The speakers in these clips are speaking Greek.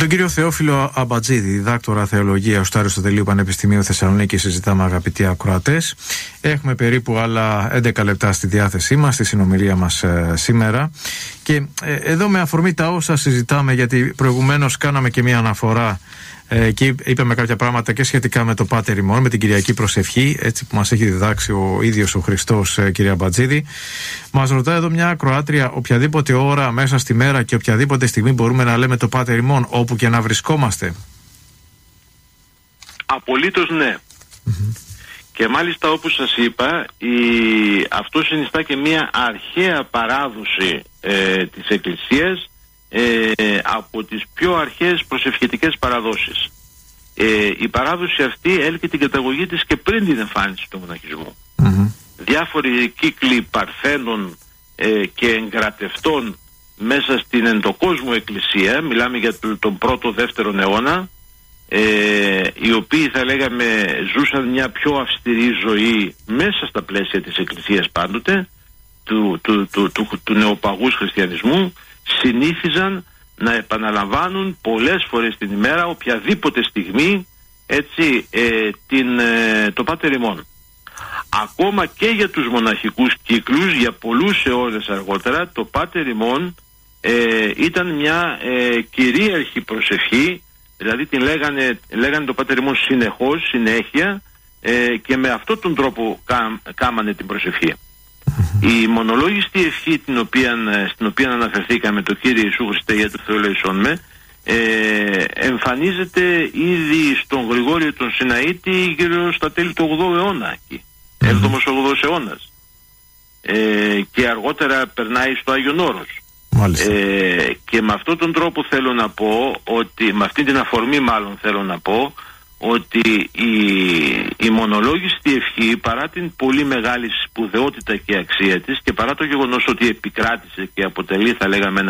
τον κύριο Θεόφιλο Αμπατζίδη, διδάκτορα θεολογίας στο Αριστοτελείου Πανεπιστημίου Θεσσαλονίκη, συζητάμε, αγαπητοί ακροατές. Έχουμε περίπου άλλα 11 λεπτά στη διάθεσή μας, στη συνομιλία μας σήμερα. Και εδώ, με αφορμή τα όσα συζητάμε, γιατί προηγουμένως κάναμε και μια αναφορά και είπαμε κάποια πράγματα και σχετικά με το Πάτερ ημών, με την Κυριακή προσευχή, έτσι που μας έχει διδάξει ο ίδιος ο Χριστός, κυρία Αμπατζίδη. Μας ρωτάει εδώ μια ακροάτρια, οποιαδήποτε ώρα μέσα στη μέρα και οποιαδήποτε στιγμή μπορούμε να λέμε το Πάτερ ημών, όπου και να βρισκόμαστε? Απολύτως ναι. Και μάλιστα, όπως σας είπα, αυτό συνιστά και μια αρχαία παράδοση της Εκκλησίας, από τις πιο αρχαίες προσευχητικές παραδόσεις. Η παράδοση αυτή έλκει την καταγωγή της και πριν την εμφάνιση του μοναχισμού. Διάφοροι κύκλοι παρθένων και εγκρατευτών μέσα στην εντοκόσμου εκκλησία, μιλάμε για τον 1ο-2ο αιώνα, οι οποίοι, θα λέγαμε, ζούσαν μια πιο αυστηρή ζωή μέσα στα πλαίσια της εκκλησίας πάντοτε, του νεοπαγούς χριστιανισμού, συνήθιζαν να επαναλαμβάνουν πολλές φορές την ημέρα, οποιαδήποτε στιγμή, έτσι, το Πάτερ ημών. Ακόμα και για τους μοναχικούς κύκλους, για πολλούς αιώνες αργότερα, το Πάτερ ημών ήταν μια κυρίαρχη προσευχή, δηλαδή την λέγανε το Πάτερ ημών συνεχώς, συνέχεια, και με αυτόν τον τρόπο κάμανε την προσευχή. Η μονολόγιστη ευχή στην οποία αναφερθήκαμε, το Κύριε Ιησού Χριστέ, για το Θεό ελέησόν με, εμφανίζεται ήδη στον Γρηγόριο τον Συναήτη γύρω στα τέλη του 8ου αιώνα, 7ο-8ος αιώνας, και αργότερα περνάει στο Άγιον Όρος. Και με αυτόν τον τρόπο θέλω να πω ότι, με αυτή την αφορμή μάλλον θέλω να πω, ότι η μονολόγιστη ευχή, παρά την πολύ μεγάλη σπουδαιότητα και αξία της, και παρά το γεγονός ότι επικράτησε και αποτελεί, θα λέγαμε,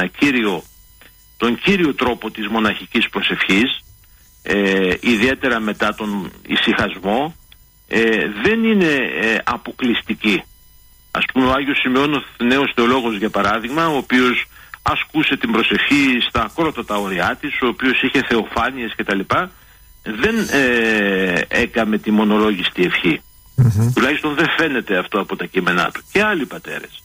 τον κύριο τρόπο της μοναχικής προσευχής, ιδιαίτερα μετά τον ησυχασμό, δεν είναι αποκλειστική. Ας πούμε, ο Άγιος Σημεών, ο νέος θεολόγος, για παράδειγμα, ο οποίος ασκούσε την προσευχή στα ακρότατα ωριά της, ο οποίος είχε θεοφάνειες κτλ., δεν έκαμε τη μονολόγιστη ευχή. Τουλάχιστον δεν φαίνεται αυτό από τα κείμενά του. Και άλλοι πατέρες.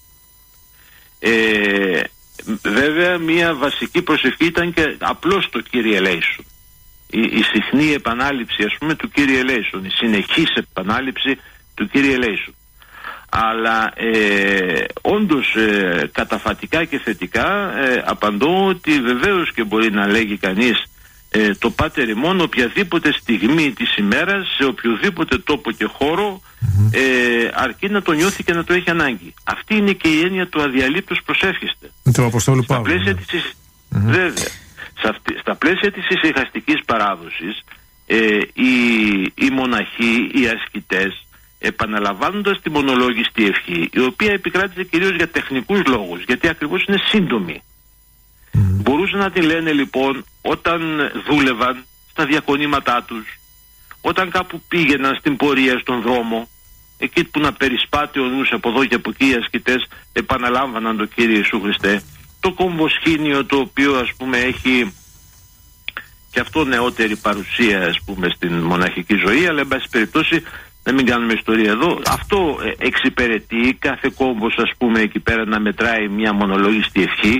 Βέβαια, μια βασική προσευχή ήταν και απλώς το Κύριε ελέησον. Η συχνή επανάληψη, ας πούμε, του Κύριε ελέησον, η συνεχής επανάληψη του Κύριε ελέησον. Αλλά όντως, καταφατικά και θετικά, απαντώ ότι βεβαίως και μπορεί να λέγει κανείς το Πάτερ ημών οποιαδήποτε στιγμή της ημέρας, σε οποιοδήποτε τόπο και χώρο, αρκεί να το νιώθει και να το έχει ανάγκη. Αυτή είναι και η έννοια του αδιαλείπτως προσεύχεστε. Το Αποστόλου Παύλου. Βέβαια, στα πλαίσια της ησυχαστικής παράδοσης, οι μοναχοί, οι ασκητές, επαναλαμβάνοντας τη μονολόγιστη ευχή, η οποία επικράτησε κυρίως για τεχνικούς λόγους, γιατί ακριβώς είναι σύντομη, μπορούσαν να τη λένε λοιπόν όταν δούλευαν στα διακονήματά τους, όταν κάπου πήγαιναν στην πορεία, στον δρόμο, εκεί που να περισπάται ο νους από εδώ και από εκεί, οι ασκητές επαναλάμβαναν το Κύριε Ιησού Χριστέ. Το κομβοσχήνιο, το οποίο, ας πούμε, έχει και αυτό νεότερη παρουσία, ας πούμε, στην μοναχική ζωή, αλλά εν πάση περιπτώσει να μην κάνουμε ιστορία εδώ, αυτό εξυπηρετεί κάθε κόμβος, ας πούμε, εκεί πέρα να μετράει μια μονολόγιστη ευχή.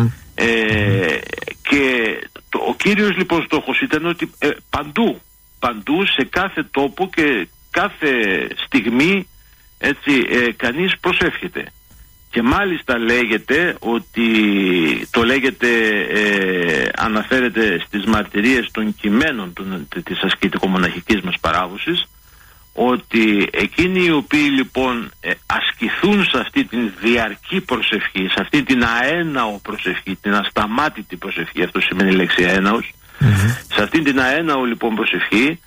Και ο κύριος λοιπόν στόχος ήταν ότι παντού σε κάθε τόπο και κάθε στιγμή, έτσι, κανείς προσεύχεται. Και μάλιστα λέγεται ότι, αναφέρεται στις μαρτυρίες των κειμένων της ασκητικομοναχικής μας παράδοσης, ότι εκείνοι οι οποίοι λοιπόν ασκηθούν σε αυτή την διαρκή προσευχή, σε αυτή την αέναο προσευχή, την ασταμάτητη προσευχή, αυτό σημαίνει η λέξη αέναος, σε αυτή την αέναο λοιπόν προσευχή,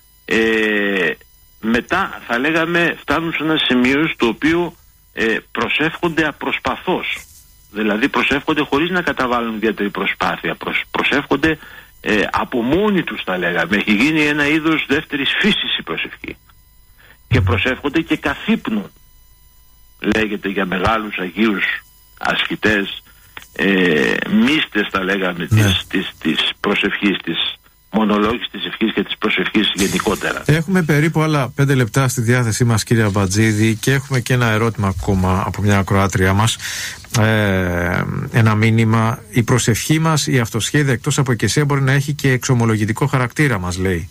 μετά, θα λέγαμε, φτάνουν σε ένα σημείο στο οποίο προσεύχονται απροσπαθώς. Δηλαδή προσεύχονται χωρίς να καταβάλουν ιδιαίτερη προσπάθεια. Προσεύχονται από μόνοι τους, θα λέγαμε. Έχει γίνει ένα είδος δεύτερης φύσης η προσευχή. Και προσεύχονται και καθ' ύπνο. Λέγεται για μεγάλους Αγίους ασκητές, μύστες θα λέγαμε της προσευχής, της μονολόγης της ευχής και της προσευχής γενικότερα. Έχουμε περίπου άλλα 5 λεπτά στη διάθεσή μας, κύριε Αμπατζίδη, και έχουμε και ένα ερώτημα ακόμα από μια ακροάτρια μας, ένα μήνυμα. Η προσευχή μας, η αυτοσχέδια εκτός από εκκλησία μπορεί να έχει και εξομολογητικό χαρακτήρα, μας λέει.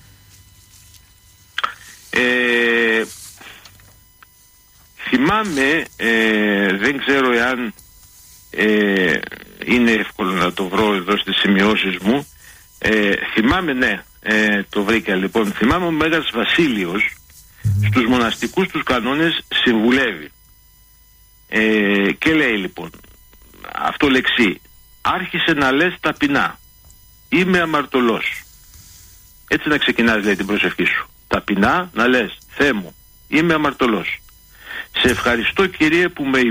Θυμάμαι, δεν ξέρω εάν είναι εύκολο να το βρω εδώ στις σημειώσεις μου, θυμάμαι, ναι, το βρήκα λοιπόν. Θυμάμαι ο Μέγας Βασίλειος στους μοναστικούς τους κανόνες συμβουλεύει και λέει λοιπόν αυτό λεξί: άρχισε να λες ταπεινά, είμαι αμαρτωλός. Έτσι να ξεκινάς, λέει, την προσευχή σου. Ταπεινά να λες: Θεέ μου, είμαι αμαρτωλός. Σε ευχαριστώ, Κύριε, που με